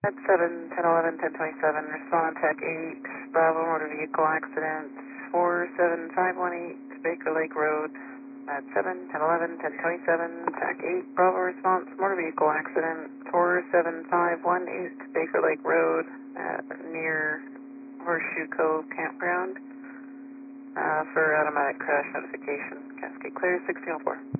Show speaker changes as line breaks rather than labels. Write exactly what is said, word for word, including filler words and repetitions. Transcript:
At seven, ten, eleven, ten, twenty-seven, respond Tech eight, Bravo motor vehicle accident, four seven five one eight, Baker Lake Road. At seven, ten, eleven, ten, twenty-seven, Tech eight, Bravo response, motor vehicle accident, four seven five one eight, Baker Lake Road, at near Horseshoe Cove Campground, uh, for automatic crash notification. Cascade clear, sixteen oh four.